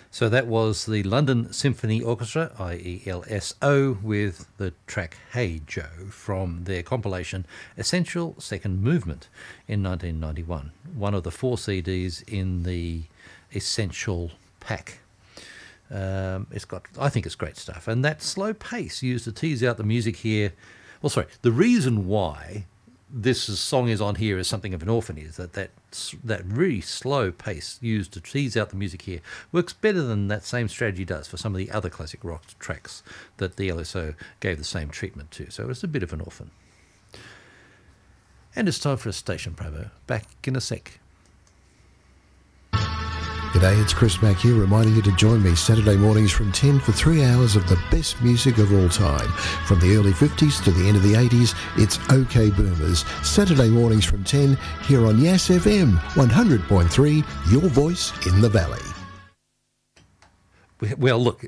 So that was the London Symphony Orchestra, IELSO, with the track Hey Joe from their compilation Essential Second Movement in 1991, one of the 4 CDs in the Essential pack. I think it's great stuff. And that slow pace used to tease out the music here. Well, sorry, the reason why this song is on here as something of an orphan is that really slow pace used to tease out the music here works better than that same strategy does for some of the other classic rock tracks that the LSO gave the same treatment to. So it's a bit of an orphan. And it's time for a station promo. Back in a sec. G'day, it's Chris Mack here, reminding you to join me Saturday mornings from 10 for 3 hours of the best music of all time. From the early 50s to the end of the 80s, it's OK Boomers. Saturday mornings from 10 here on Yass FM 100.3, your voice in the valley. Well, look,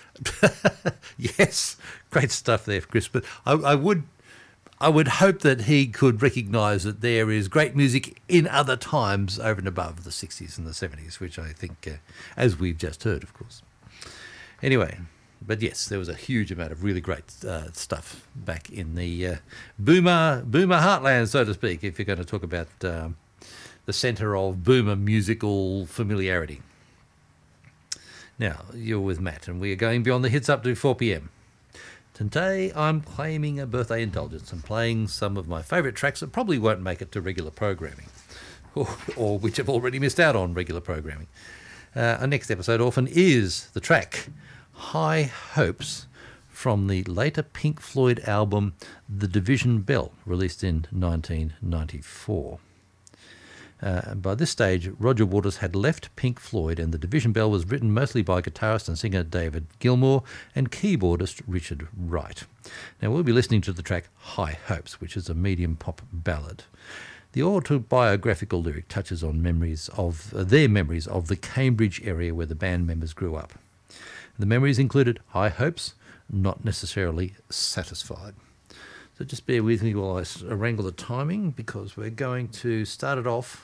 yes, great stuff there, Chris, but I would hope that he could recognise that there is great music in other times over and above the 60s and the 70s, which I think, as we've just heard, of course. Anyway, but yes, there was a huge amount of really great stuff back in the boomer heartland, so to speak, if you're going to talk about the centre of boomer musical familiarity. Now, you're with Matt, and we are going beyond the hits up to 4 p.m. Today I'm claiming a birthday indulgence and playing some of my favourite tracks that probably won't make it to regular programming, or which have already missed out on regular programming. Our next episode orphan is the track High Hopes from the later Pink Floyd album The Division Bell, released in 1994. By this stage, Roger Waters had left Pink Floyd, and The Division Bell was written mostly by guitarist and singer David Gilmour and keyboardist Richard Wright. Now, we'll be listening to the track High Hopes, which is a medium pop ballad. The autobiographical lyric touches on their memories of the Cambridge area where the band members grew up. The memories included high hopes, not necessarily satisfied. So just bear with me while I wrangle the timing, because we're going to start it off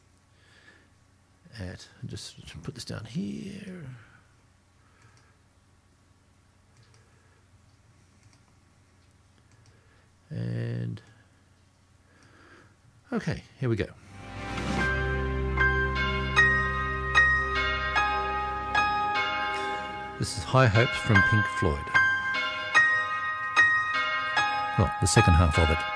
at, just put this down here. And, okay, here we go. This is High Hopes from Pink Floyd. Well, the second half of it.